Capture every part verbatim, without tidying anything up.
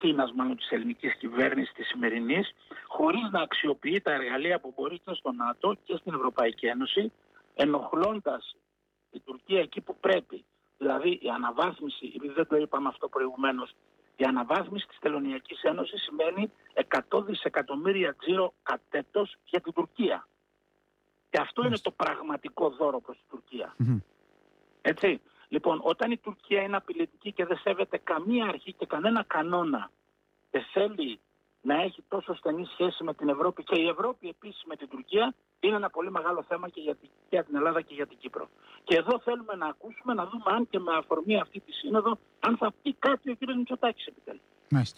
Κίνας, μάλλον της ελληνικής κυβέρνησης της σημερινής, χωρίς να αξιοποιεί τα εργαλεία που μπορεί και στο ΝΑΤΟ και στην Ευρωπαϊκή Ένωση, ενοχλώντας την Τουρκία εκεί που πρέπει. Δηλαδή η αναβάθμιση, επειδή δεν το είπαμε αυτό προηγουμένως, η αναβάθμιση της Τελωνειακής Ένωσης σημαίνει εκατό δισεκατομμύρια τζίρο κατ' έτος για την Τουρκία. Και αυτό είναι το πραγματικό δώρο προς την Τουρκία. Mm-hmm. Έτσι. Λοιπόν, όταν η Τουρκία είναι απειλητική και δεν σέβεται καμία αρχή και κανένα κανόνα και θέλει να έχει τόσο στενή σχέση με την Ευρώπη και η Ευρώπη επίσης με την Τουρκία, είναι ένα πολύ μεγάλο θέμα και για, και για την Ελλάδα και για την Κύπρο. Και εδώ θέλουμε να ακούσουμε, να δούμε αν και με αφορμή αυτή τη σύνοδο, αν θα πει κάτι ο κ. Μητσοτάκης επιτέλους. Μάλιστα.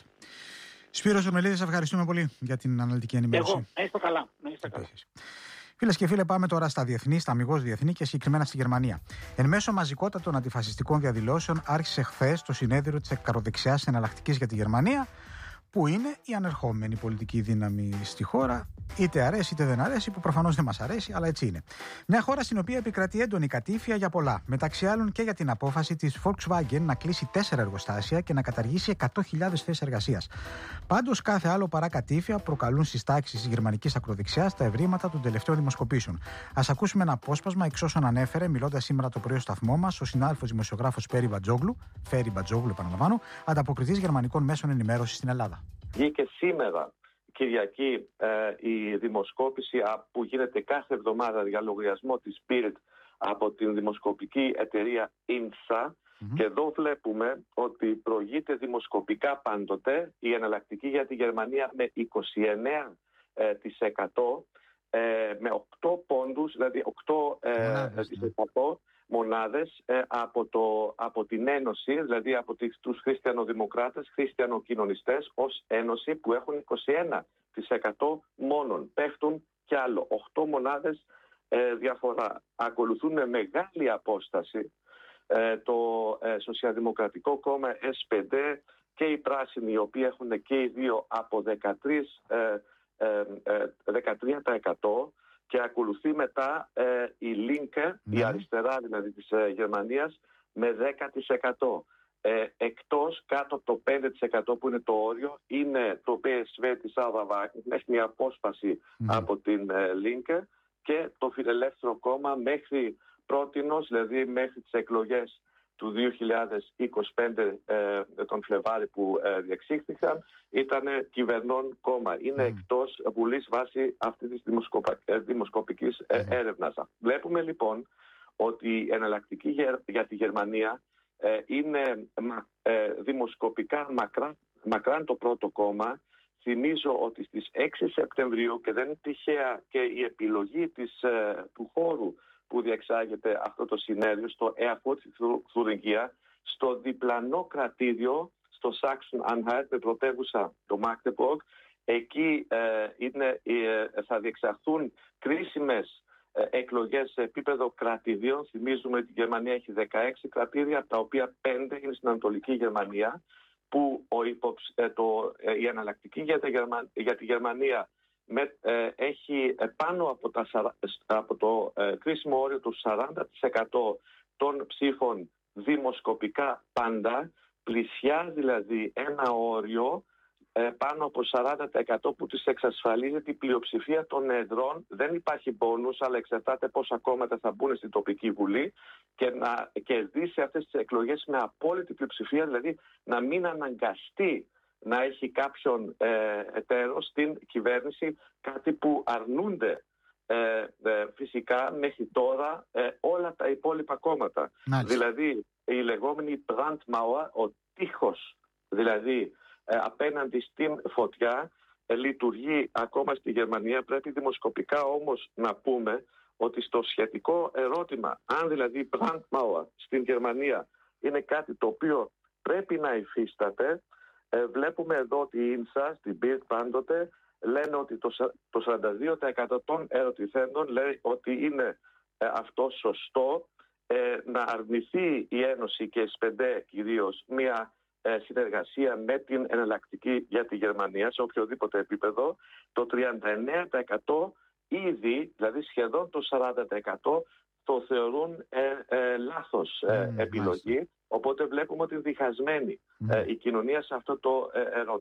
Σπύρος Ορμελίδης, ευχαριστούμε πολύ για την αναλυτική ενημέρωση. Εγώ, να είστε καλά. Να είστε καλά. Φίλες και φίλοι, πάμε τώρα στα διεθνή, στα αμιγώς διεθνή και συγκεκριμένα στη Γερμανία. Εν μέσω μαζικότατων αντιφασιστικών διαδηλώσεων, άρχισε χθες το συνέδριο της ακροδεξιάς εναλλακτικής για τη Γερμανία, που είναι η ανερχόμενη πολιτική δύναμη στη χώρα, είτε αρέσει είτε δεν αρέσει, που προφανώς δεν μας αρέσει, αλλά έτσι είναι. Μια χώρα στην οποία επικρατεί έντονη κατήφια για πολλά, μεταξύ άλλων και για την απόφαση της Volkswagen να κλείσει τέσσερα εργοστάσια και να καταργήσει εκατό χιλιάδες θέσεις εργασίας. Πάντως, κάθε άλλο παρά κατήφια προκαλούν στις τάξεις της γερμανικής ακροδεξιάς τα ευρήματα των τελευταίων δημοσκοπήσεων. Ας ακούσουμε ένα απόσπασμα εξ όσων ανέφερε, μιλώντας σήμερα το πρωί στο σταθμό μας, ο συνάδελφος δημοσιογράφος Φέρι Μπατζόγλου, Φέρι Μπατζόγλου, επαναλαμβάνω, ανταποκριτής γερμανικών μέσων ενημέρωσης στην Ελλάδα. Βγήκε σήμερα, Κυριακή, ε, η δημοσκόπηση που γίνεται κάθε εβδομάδα για λογαριασμό της Bild από την δημοσκοπική εταιρεία ίνσα. Mm-hmm. Και εδώ βλέπουμε ότι προηγείται δημοσκοπικά πάντοτε η εναλλακτική για τη Γερμανία με είκοσι εννέα τοις εκατό, ε, με οκτώ πόντους, δηλαδή οκτώ τοις εκατό μονάδες ε, από, το, από την Ένωση, δηλαδή από τις, τους χριστιανοδημοκράτες, χριστιανοκοινωνιστές ως Ένωση, που έχουν είκοσι ένα τοις εκατό μόνον. Πέφτουν κι άλλο, οκτώ μονάδες ε, διαφορά. Ακολουθούν με μεγάλη απόσταση ε, το ε, Σοσιαλδημοκρατικό Κόμμα ες πι ντι και οι Πράσινοι, οι οποίοι έχουν και οι δύο από δεκατρία τοις εκατό. Και ακολουθεί μετά ε, η Linke, ναι. η αριστερά δηλαδή της ε, Γερμανίας, με δέκα τοις εκατό. Ε, εκτός, κάτω από το πέντε τοις εκατό που είναι το όριο, είναι το πι ες βι της Άλβα, έχει μια απόσπαση ναι. από την ε, Linke, και το Φιλελεύθερο Κόμμα μέχρι πρότινος, δηλαδή μέχρι τις εκλογές του δύο χιλιάδες είκοσι πέντε ε, τον Φλεβάρι που ε, διεξήχθηκαν, ήταν κυβερνών κόμμα. Είναι mm. εκτός βουλής βάσει αυτής της δημοσκοπα... ε, δημοσκοπικής ε, mm. έρευνας. Βλέπουμε λοιπόν ότι η εναλλακτική για, για τη Γερμανία ε, είναι ε, δημοσκοπικά μακρά, μακράν το πρώτο κόμμα. Θυμίζω ότι στις έξι Σεπτεμβρίου, και δεν είναι τυχαία και η επιλογή της, ε, του χώρου που διεξάγεται αυτό το συνέδριο στο Erfurt στη Θουρινγία, στο διπλανό κρατήδιο, στο Sachsen-Anhalt, με πρωτεύουσα το Magdeburg. Εκεί ε, είναι, ε, θα διεξαχθούν κρίσιμες ε, εκλογές σε επίπεδο κρατηδίων. Θυμίζουμε ότι η Γερμανία έχει δεκαέξι κρατήδια, από τα οποία πέντε είναι στην Ανατολική Γερμανία, που ο υποψ, ε, το, ε, η εναλλακτική για, Γερμα, για τη Γερμανία Με, ε, έχει πάνω από, τα, από το ε, κρίσιμο όριο του σαράντα τοις εκατό των ψήφων δημοσκοπικά πάντα, πλησιάζει δηλαδή ένα όριο ε, πάνω από σαράντα τοις εκατό που της εξασφαλίζει την πλειοψηφία των εδρών. Δεν υπάρχει μπόνους, αλλά εξαρτάται πόσα κόμματα θα μπουν στην τοπική βουλή, και να κερδίσει αυτές τις εκλογές με απόλυτη πλειοψηφία, δηλαδή να μην αναγκαστεί να έχει κάποιον ε, εταίρο στην κυβέρνηση, κάτι που αρνούνται ε, ε, φυσικά μέχρι τώρα ε, όλα τα υπόλοιπα κόμματα. Μάλιστα. Δηλαδή η λεγόμενη Brandmauer, ο τείχος δηλαδή ε, απέναντι στην φωτιά, ε, λειτουργεί ακόμα στη Γερμανία. Πρέπει δημοσκοπικά όμως να πούμε ότι στο σχετικό ερώτημα, αν δηλαδή η Brandmauer στην Γερμανία είναι κάτι το οποίο πρέπει να υφίσταται, Ε, βλέπουμε εδώ ότι η ίνσα, στην Bild πάντοτε, λένε ότι το, το σαράντα δύο τοις εκατό των ερωτηθέντων λέει ότι είναι ε, αυτό σωστό, ε, να αρνηθεί η Ένωση και η ες πι ντι κυρίως μια ε, συνεργασία με την εναλλακτική για τη Γερμανία σε οποιοδήποτε επίπεδο. Το τριάντα εννέα τοις εκατό ήδη, δηλαδή σχεδόν το σαράντα τοις εκατό, το θεωρούν ε, ε, λάθος ε, mm, επιλογή. Μάλιστα. Οπότε βλέπουμε ότι είναι διχασμένη mm. ε, η κοινωνία σε αυτό το ε, ερώτημα.